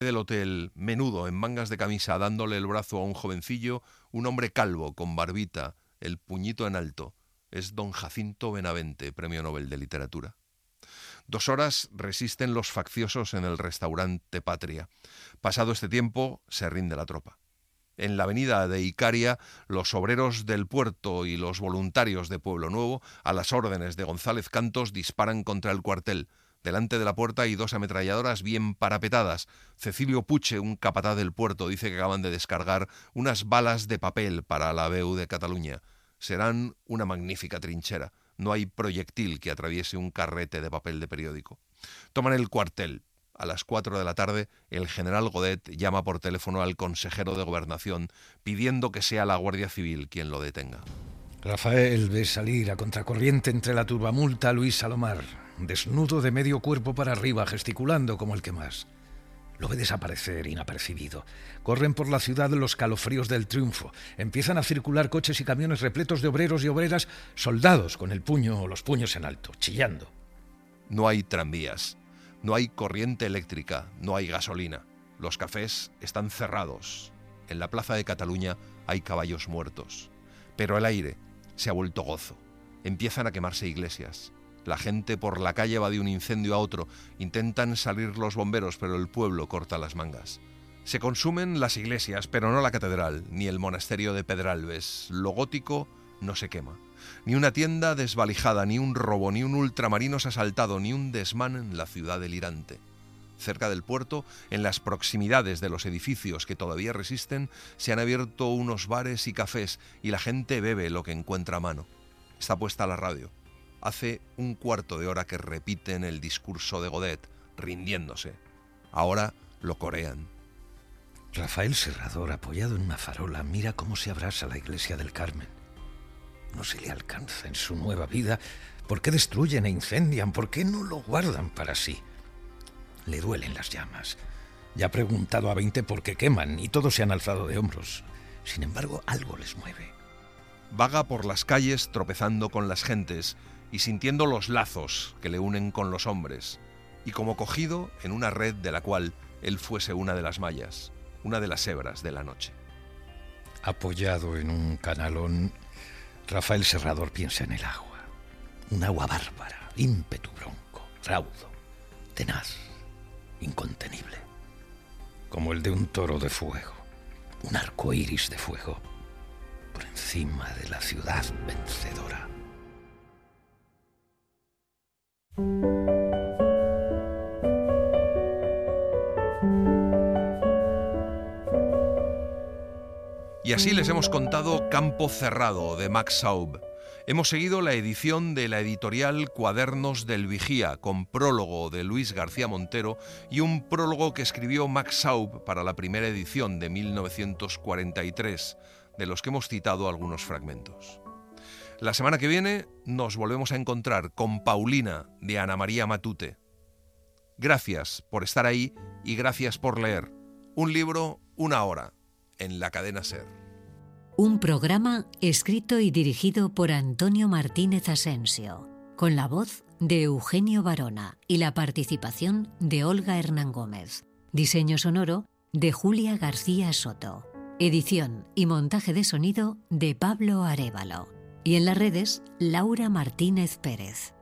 Del hotel, menudo, en mangas de camisa, dándole el brazo a un jovencillo, un hombre calvo, con barbita, el puñito en alto. Es don Jacinto Benavente, Premio Nobel de Literatura. 2 horas resisten los facciosos en el restaurante Patria. Pasado este tiempo, se rinde la tropa. En la avenida de Icaria, los obreros del puerto y los voluntarios de Pueblo Nuevo, a las órdenes de González Cantos, disparan contra el cuartel. Delante de la puerta hay 2 ametralladoras bien parapetadas. Cecilio Puche, un capataz del puerto, dice que acaban de descargar unas balas de papel para la ABU de Cataluña. Serán una magnífica trinchera. No hay proyectil que atraviese un carrete de papel de periódico. Toman el cuartel. A las 4 de la tarde, el general Godet llama por teléfono al consejero de Gobernación pidiendo que sea la Guardia Civil quien lo detenga. Rafael ve salir a contracorriente entre la turbamulta a Luis Salomar, desnudo de medio cuerpo para arriba, gesticulando como el que más. Lo ve desaparecer inapercibido. Corren por la ciudad los calofríos del triunfo. Empiezan a circular coches y camiones repletos de obreros y obreras, soldados con el puño o los puños en alto, chillando. No hay tranvías, no hay corriente eléctrica, no hay gasolina. Los cafés están cerrados. En la plaza de Cataluña hay caballos muertos. Pero el aire se ha vuelto gozo. Empiezan a quemarse iglesias. La gente por la calle va de un incendio a otro. Intentan salir los bomberos, pero el pueblo corta las mangas. Se consumen las iglesias, pero no la catedral, ni el monasterio de Pedralbes. Lo gótico no se quema. Ni una tienda desvalijada, ni un robo, ni un ultramarinos asaltado, ni un desmán en la ciudad delirante. Cerca del puerto, en las proximidades de los edificios que todavía resisten, se han abierto unos bares y cafés y la gente bebe lo que encuentra a mano. Está puesta la radio. Hace 1/4 de hora que repiten el discurso de Godet, rindiéndose. Ahora lo corean. Rafael Serrador, apoyado en una farola, mira cómo se abrasa la iglesia del Carmen. No se le alcanza en su nueva vida. ¿Por qué destruyen e incendian? ¿Por qué no lo guardan para sí? Le duelen las llamas. Ya ha preguntado a 20 por qué queman y todos se han alzado de hombros. Sin embargo, algo les mueve. Vaga por las calles tropezando con las gentes y sintiendo los lazos que le unen con los hombres, y como cogido en una red de la cual él fuese una de las mallas, una de las hebras de la noche. Apoyado en un canalón, Rafael Serrador piensa en el agua. Un agua bárbara, ímpetu bronco, raudo, tenaz, incontenible. Como el de un toro de fuego, un arco iris de fuego, por encima de la ciudad vencedora. Y así les hemos contado Campo Cerrado, de Max Schaub. Hemos seguido la edición de la editorial Cuadernos del Vigía, con prólogo de Luis García Montero y un prólogo que escribió Max Schaub para la primera edición de 1943, de los que hemos citado algunos fragmentos. La semana que viene nos volvemos a encontrar con Paulina, de Ana María Matute. Gracias por estar ahí y gracias por leer. Un libro, una hora, en la cadena SER. Un programa escrito y dirigido por Antonio Martínez Asensio, con la voz de Eugenio Barona y la participación de Olga Hernán Gómez. Diseño sonoro de Julia García Soto. Edición y montaje de sonido de Pablo Arévalo. Y en las redes, Laura Martínez Pérez.